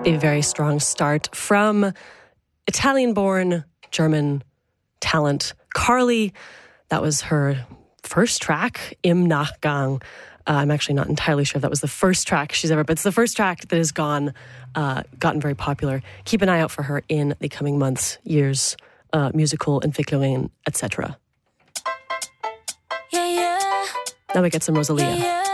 A very strong start from Italian-born German talent Carly. That was her first track, Im Nachgang. I'm actually not entirely sure if that was the first track she's ever, but it's the first track that has gotten very popular. Keep an eye out for her in the coming months, years, musical Entwicklungen, etc. Now we get some Rosalia.